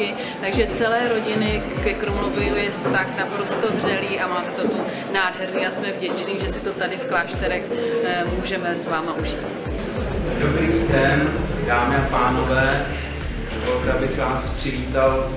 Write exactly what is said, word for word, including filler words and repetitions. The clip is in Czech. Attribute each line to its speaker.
Speaker 1: dívky, takže celé rodiny ke Krumlovu je vztah naprosto vřelý a máte to tu nádherný a jsme vděční, že si to tady v klášterech můžeme s váma užít.
Speaker 2: Dobrý den, dámy a pánové, dovolte, abych vás přivítal